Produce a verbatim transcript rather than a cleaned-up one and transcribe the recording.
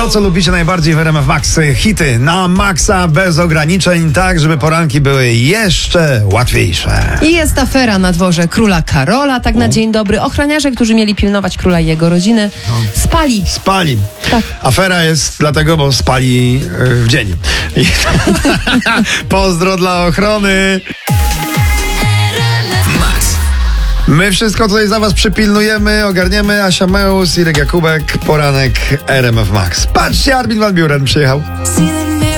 co lubicie najbardziej w R M F Max? Hity na maksa, bez ograniczeń, tak żeby poranki były jeszcze łatwiejsze. I jest afera na dworze króla Karola, tak na dzień dobry. Ochroniarze, którzy mieli pilnować króla i jego rodziny, spali. Spali. Tak. Afera jest dlatego, bo spali y, w dzień. I pozdro dla ochrony. My wszystko tutaj za was przypilnujemy, ogarniemy. Asia Meus, Irek Jakubek, poranek R M F Max. Patrzcie, Armin van Buuren przyjechał.